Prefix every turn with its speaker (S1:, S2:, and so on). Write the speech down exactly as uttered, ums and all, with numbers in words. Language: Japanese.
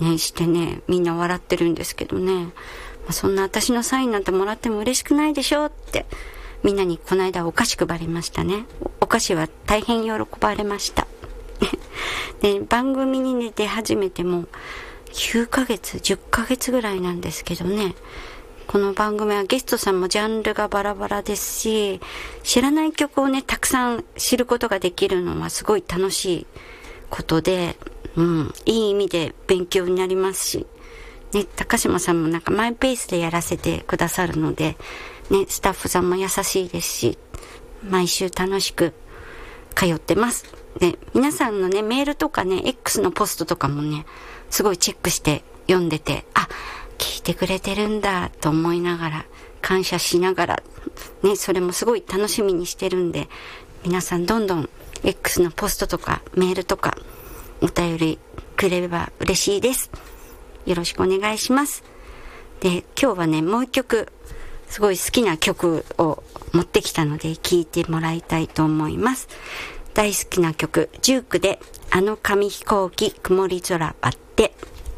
S1: ねしてね、みんな笑ってるんですけどね、まあ、そんな私のサインなんてもらっても嬉しくないでしょってみんなにこの間お菓子配りましたね。お菓子は大変喜ばれましたで、番組に、ね、出始めてもきゅうかげつじゅっかげつぐらいなんですけどね、この番組はゲストさんもジャンルがバラバラですし、知らない曲をねたくさん知ることができるのはすごい楽しいことで、うん、いい意味で勉強になりますし、ね、高島さんもなんかマイペースでやらせてくださるので、ね、スタッフさんも優しいですし、毎週楽しく通ってます。で、皆さんのね、メールとかね、X のポストとかもね、すごいチェックして読んでて、あ、聞いてくれてるんだと思いながら、感謝しながら、ね、それもすごい楽しみにしてるんで、皆さんどんどん X のポストとかメールとかお便りくれれば嬉しいです。よろしくお願いします。で、今日はね、もう一曲、すごい好きな曲を持ってきたので聴いてもらいたいと思います。大好きな曲、ジュークであの紙飛行機曇り空ばって。